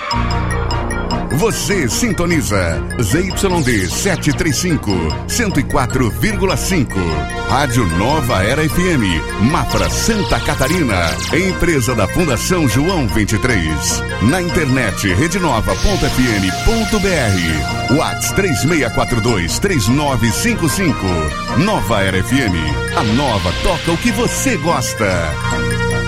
Você sintoniza ZYD 735, 104,5. Rádio Nova Era FM, Mafra, Santa Catarina. Empresa da Fundação João 23. Na internet redenova.fm.br. WhatsApp 3642-3955. Nova Era FM. A nova toca o que você gosta.